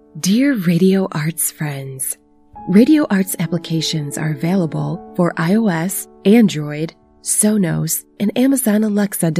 Dear Radio Arts friends, Radio Arts applications are available for iOS, Android, Sonos, and Amazon Alexa